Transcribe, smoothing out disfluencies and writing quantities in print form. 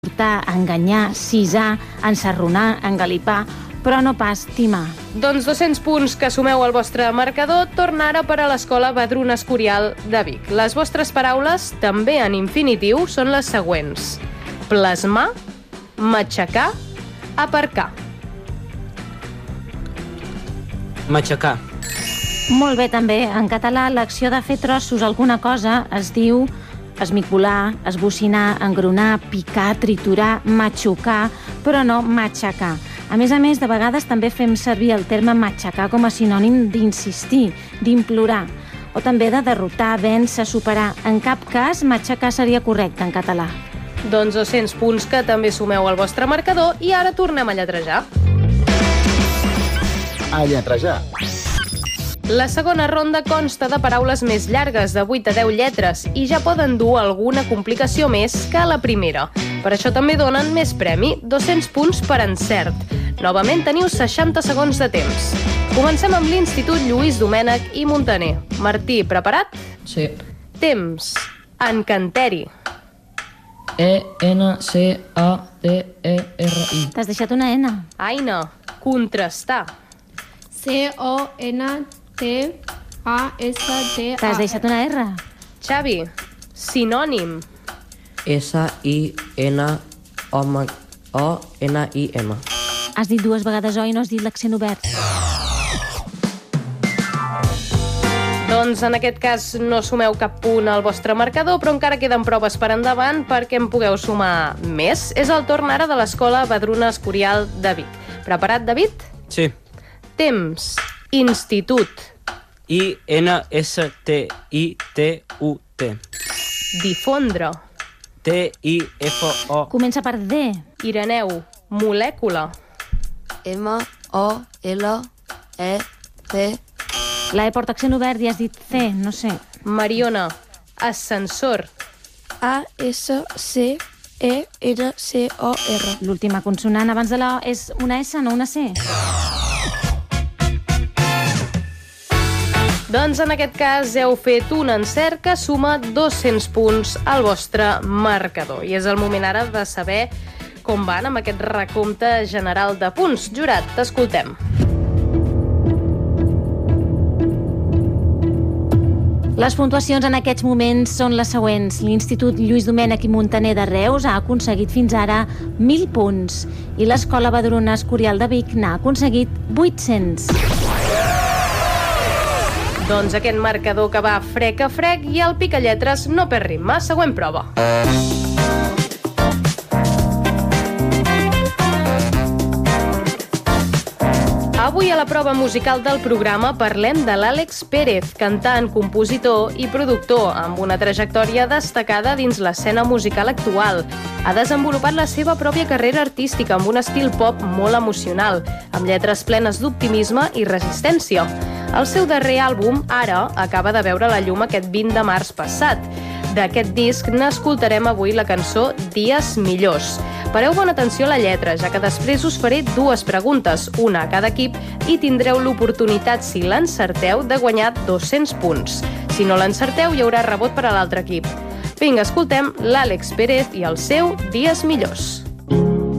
portar, enganyar, cisar, ensarronar, engalipar, però no pas timar. Doncs 200 punts que sumeu al vostre marcador torna ara per a l'Escola Vedruna Escorial de Vic. Les vostres paraules, també en infinitiu, són les següents: plasmar, matxacar, aparcar. Matxacar. Molt bé, també. En català, l'acció de fer trossos alguna cosa es diu esmicolar, esbocinar, engronar, picar, triturar, matxucar, però no matxacar. A més, de vegades també fem servir el terme matxacar com a sinònim d'insistir, d'implorar, o també de derrotar, vèncer, superar. En cap cas, matxacar seria correcte en català. Doncs 200 punts que també sumeu al vostre marcador i ara tornem a lletrejar. A lletrejar. La segona ronda consta de paraules més llargues, de 8 a 10 lletres, i ja poden dur alguna complicació més que la primera. Per això també donen més premi, 200 punts per encert. Novament teniu 60 segons de temps. Comencem amb l'Institut Lluís Domènech i Muntaner. Martí, preparat? Sí. Temps. Encanteri. E-N-C-A-T-E-R-I. T'has deixat una N. Aina. Contrastar. C-O-N-T-A-S-T-A. T'has deixat una R. Xavi. Sinònim. S-I-N-O-N-I-M. Has dit dues vegades O i no has dit l'accent obert. Doncs en aquest cas no sumeu cap punt al vostre marcador, però encara queden proves per endavant perquè en pugueu sumar més. És el torn ara de l'Escola Vedruna Escorial de Vic. Preparat, David? Sí. Temps. Institut. I-N-S-T-I-T-U-T. Difondre. T-I-F-O. Comença per D. Ireneu. Molècula. M-O-L-E-C. La E porta accent obert i has dit C, no sé. Mariona. Ascensor. A-S-C-E-N-C-O-R. L'última consonant abans de la O és una S, no una C. Doncs en aquest cas heu fet un encert que suma 200 punts al vostre marcador. I és el moment ara de saber com van amb aquest recompte general de punts. Jurat, t'escoltem. Les puntuacions en aquests moments són les següents. L'Institut Lluís Domènech i Muntaner de Reus ha aconseguit fins ara 1.000 punts i l'Escola Vedruna Escorial de Vic n'ha aconseguit 800. Doncs aquest marcador que va frec a frec i el picalletres no perd ritme. Següent prova. Avui a la prova musical del programa parlem de l'Àlex Pérez, cantant, compositor i productor, amb una trajectòria destacada dins l'escena musical actual. Ha desenvolupat la seva pròpia carrera artística amb un estil pop molt emocional, amb lletres plenes d'optimisme i resistència. El seu darrer àlbum, Ara, acaba de veure la llum aquest 20 de març passat. D'aquest disc n'escoltarem avui la cançó Dies millors. Pareu bona atenció a la lletra, ja que després us faré dues preguntes, una a cada equip, i tindreu l'oportunitat, si l'encerteu, de guanyar 200 punts. Si no l'encerteu, hi haurà rebot per a l'altre equip. Vinga, escoltem l'Àlex Pérez i el seu Dies millors.